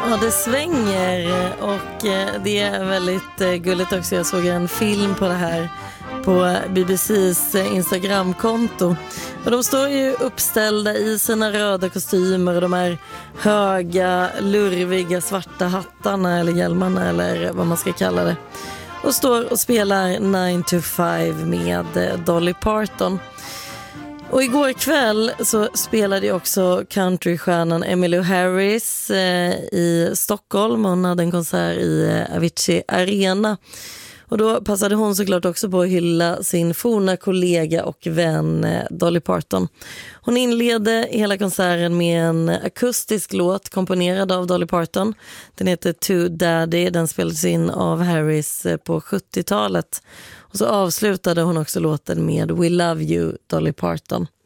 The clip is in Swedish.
Ja, det svänger och det är väldigt gulligt också. Jag såg en film på det här på BBCs Instagramkonto. Och de står ju uppställda i sina röda kostymer och de här höga, lurviga svarta hattarna eller hjälmarna eller vad man ska kalla det. Och står och spelar 9 to 5 med Dolly Parton. Och igår kväll så spelade ju också countrystjärnan Emmylou Harris i Stockholm. Hon hade en konsert i Avicii Arena. Och då passade hon såklart också på att hylla sin forna kollega och vän Dolly Parton. Hon inledde hela konserten med en akustisk låt komponerad av Dolly Parton. Den heter To Daddy, den spelades in av Harris på 70-talet. Och så avslutade hon också låten med We Love You, Dolly Parton.